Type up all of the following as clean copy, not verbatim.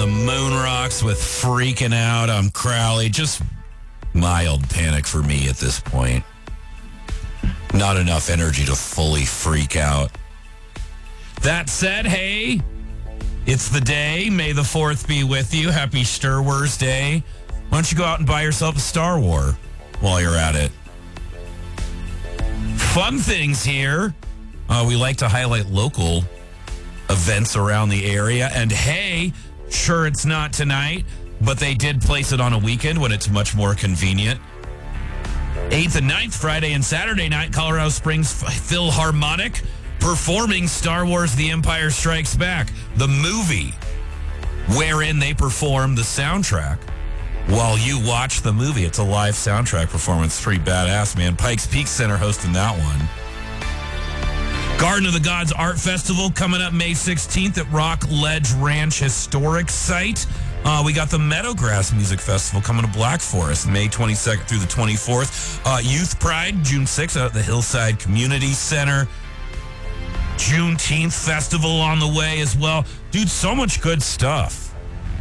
the moon rocks with Freaking Out on Crowley. Just mild panic for me at this point. Not enough energy to fully freak out. That said, hey, it's the day. May the 4th be with you. Happy Star Wars Day. Why don't you go out and buy yourself a Star Wars while you're at it? Fun things here. We like to highlight local events around the area. And hey, sure, it's not tonight, but they did place it on a weekend when it's much more convenient. 8th and 9th, Friday and Saturday night, Colorado Springs Philharmonic performing Star Wars The Empire Strikes Back, the movie, wherein they perform the soundtrack while you watch the movie. It's a live soundtrack performance. Pretty badass, man. Pikes Peak Center hosting that one. Garden of the Gods Art Festival coming up May 16th at Rock Ledge Ranch Historic Site. We got the Meadowgrass Music Festival coming to Black Forest May 22nd through the 24th. Youth Pride, June 6th at the Hillside Community Center. Juneteenth Festival on the way as well. Dude, so much good stuff.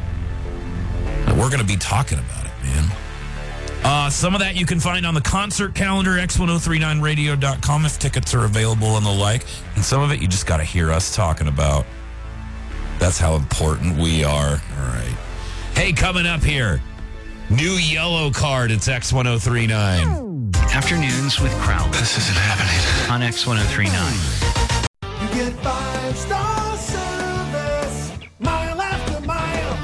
And we're going to be talking about it, man. Some of that you can find on the concert calendar, x1039radio.com, if tickets are available and the like. And some of it you just got to hear us talking about. That's how important we are. All right. Hey, coming up here, new yellow card. It's X1039. Afternoons with Crowley. This isn't happening. On X1039. You get 5-star service, mile after mile.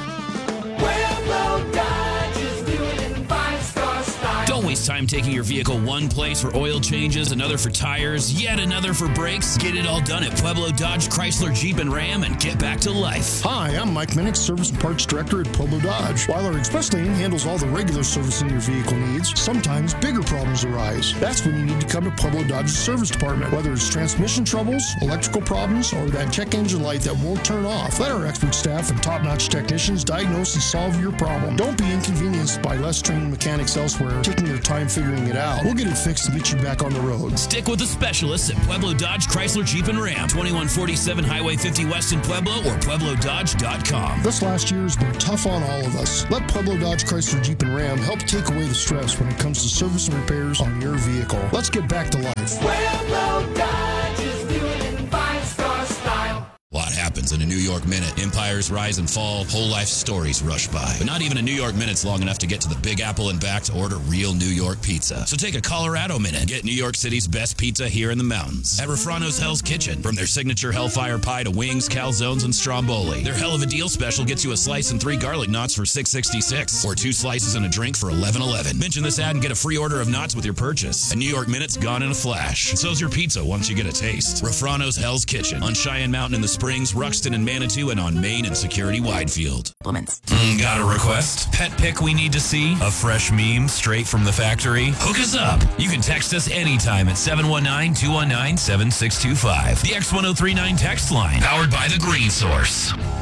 Pueblo Dodge is doing it in 5-star style. Don't waste time taking your vehicle one place for oil changes, another for tires, yet another for brakes. Get it all done at Pueblo Dodge, Chrysler, Jeep, and Ram and get back to life. Hi, I'm Mike Minnick, Service and Parts Director at Pueblo Dodge. While our express lane handles all the regular servicing your vehicle needs, sometimes bigger problems arise. That's when you need to come to Pueblo Dodge's service department. Whether it's transmission troubles, electrical problems, or that check engine light that won't turn off, let our expert staff and top-notch technicians diagnose and solve your problem. Don't be inconvenienced by less trained mechanics elsewhere taking their time figuring it out. We'll get it fixed and get you back on the road. Stick with the specialists at Pueblo Dodge, Chrysler, Jeep, and Ram. 2147 Highway 50 West in Pueblo or PuebloDodge.com. This last year has been tough on all of us. Let Pueblo Dodge, Chrysler, Jeep, and Ram help take away the stress when it comes to service and repairs on your vehicle. Let's get back to life. Pueblo Dodge is doing it in 5-star style. A lot happens in a New York minute. Empires rise and fall, whole life stories rush by. But not even a New York minute's long enough to get to the Big Apple and back to order real New York pizza. So take a Colorado minute. Get New York City's best pizza here in the mountains. At Refrano's Hell's Kitchen. From their signature Hellfire Pie to wings, calzones, and stromboli. Their Hell of a Deal special gets you a slice and 3 garlic knots for $6.66. Or 2 slices and a drink for $11.11. Mention this ad and get a free order of knots with your purchase. A New York minute's gone in a flash. So's your pizza once you get a taste. Refrano's Hell's Kitchen. On Cheyenne Mountain in the Springs, Ruxton and Manitou, and on Main and Security Widefield. Got a request? Pet pic we need to see? A fresh meme straight from the factory? Hook us up. You can text us anytime at 719-219-7625. The X1039 text line, powered by The Green Source.